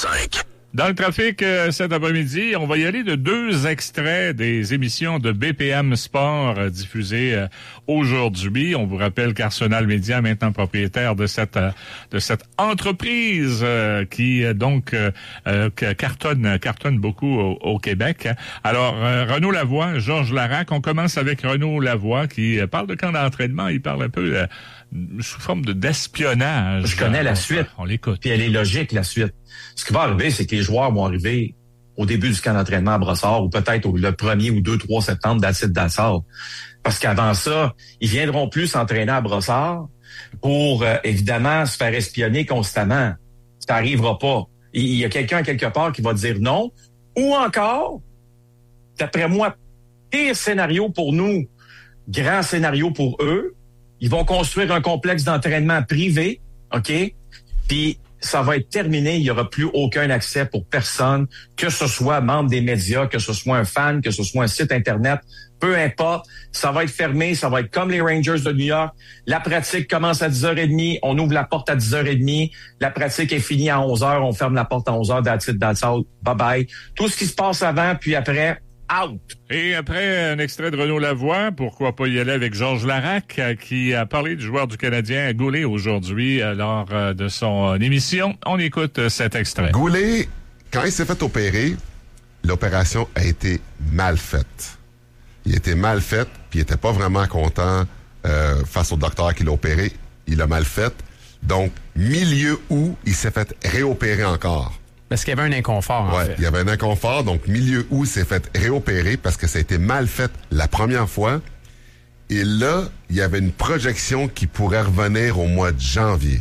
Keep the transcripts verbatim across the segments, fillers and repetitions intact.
cinq. Dans le trafic euh, cet après-midi, on va y aller de deux extraits des émissions de B P M Sport euh, diffusées euh, aujourd'hui. On vous rappelle qu'Arsenal Media est maintenant propriétaire de cette euh, de cette entreprise euh, qui euh, donc euh, euh, cartonne cartonne beaucoup au, au Québec. Alors euh, Renaud Lavoie, Georges Larac, on commence avec Renaud Lavoie qui euh, parle de camp d'entraînement. Il parle un peu euh, sous forme de d'espionnage. Je connais la on, suite. On l'écoute. Puis elle est logique, la suite. Ce qui va arriver, c'est que les joueurs vont arriver au début du camp d'entraînement à Brossard ou peut-être le premier ou deux, trois septembre d'Acide d'Assard. Parce qu'avant ça, ils viendront plus s'entraîner à Brossard pour, euh, évidemment, se faire espionner constamment. Ça n'arrivera pas. Il y a quelqu'un quelque part qui va dire non. Ou encore, d'après moi, pire scénario pour nous, grand scénario pour eux, ils vont construire un complexe d'entraînement privé, OK? Puis ça va être terminé, il n'y aura plus aucun accès pour personne, que ce soit membre des médias, que ce soit un fan, que ce soit un site Internet, peu importe, ça va être fermé, ça va être comme les Rangers de New York. La pratique commence à dix heures trente, on ouvre la porte à dix heures trente, la pratique est finie à onze heures, on ferme la porte à onze heures, that's it, that's all, bye-bye. Tout ce qui se passe avant, puis après, out. Et après un extrait de Renaud Lavoie, pourquoi pas y aller avec Georges Larac, qui a parlé du joueur du Canadien Goulet aujourd'hui lors de son émission. On écoute cet extrait. Goulet, quand il s'est fait opérer, l'opération a été mal faite. Il a été mal fait, puis il était pas vraiment content euh, face au docteur qui l'a opéré. Il l'a mal fait. Donc, milieu août, il s'est fait réopérer encore. Parce qu'il y avait un inconfort, en ouais, fait. Il y avait un inconfort, donc milieu août, il s'est fait réopérer parce que ça a été mal fait la première fois. Et là, il y avait une projection qui pourrait revenir au mois de janvier.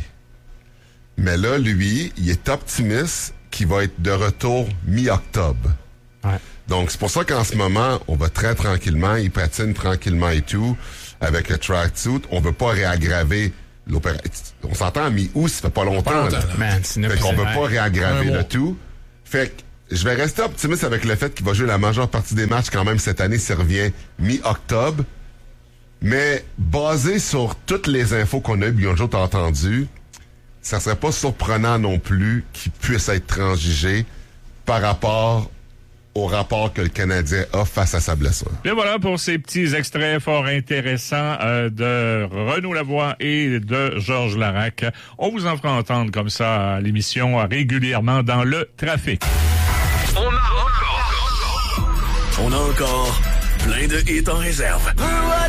Mais là, lui, il est optimiste qu'il va être de retour mi-octobre. Ouais. Donc, c'est pour ça qu'en ce moment, on va très tranquillement, il patine tranquillement et tout, avec le tracksuit. On veut pas réaggraver l'opération. On s'entend à mi-août, ça fait pas longtemps. Pas longtemps, là. Man, c'est fait qu'on veut ouais. pas réaggraver Ouais, le tout. Fait que je vais rester optimiste avec le fait qu'il va jouer la majeure partie des matchs quand même cette année, s'il revient mi-octobre. Mais basé sur toutes les infos qu'on a eues, bien d'autres entendues, ça serait pas surprenant non plus qu'il puisse être transigé par rapport au rapport que le Canadien a face à sa blessure. Et voilà pour ces petits extraits fort intéressants euh, de Renaud Lavoie et de Georges Larac. On vous en fera entendre comme ça à l'émission régulièrement dans le trafic. On a encore, on a encore plein de hits en réserve.